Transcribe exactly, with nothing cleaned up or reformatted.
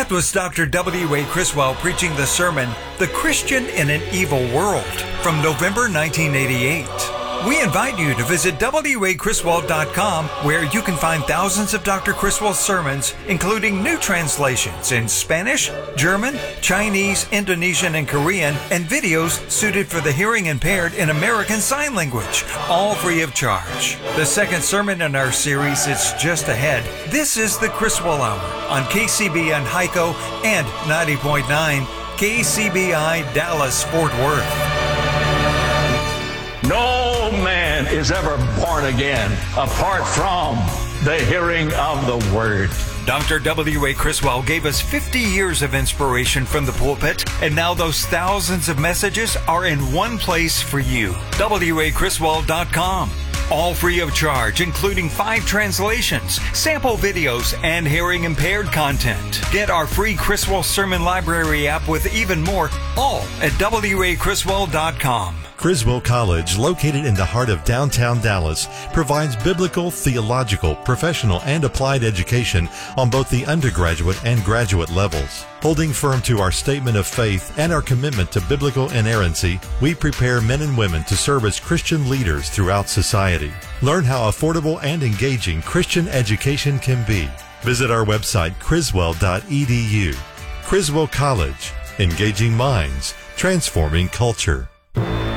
That was Doctor W A Criswell preaching the sermon, The Christian in an Evil World, from November nineteen eighty-eight. We invite you to visit W A Criswell dot com, where you can find thousands of Doctor Criswell's sermons, including new translations in Spanish, German, Chinese, Indonesian, and Korean, and videos suited for the hearing impaired in American Sign Language, all free of charge. The second sermon in our series is just ahead. This is the Criswell Hour on K C B N Hico and ninety point nine K C B I Dallas Fort Worth. No man is ever born again apart from the hearing of the Word. Doctor W A Criswell gave us fifty years of inspiration from the pulpit, and now those thousands of messages are in one place for you. W A Criswell dot com. All free of charge, including five translations, sample videos, and hearing impaired content. Get our free Criswell Sermon Library app with even more, all at W A Criswell dot com. Criswell College, located in the heart of downtown Dallas, provides biblical, theological, professional, and applied education on both the undergraduate and graduate levels. Holding firm to our statement of faith and our commitment to biblical inerrancy, we prepare men and women to serve as Christian leaders throughout society. Learn how affordable and engaging Christian education can be. Visit our website, criswell dot e d u. Criswell College, engaging minds, transforming culture.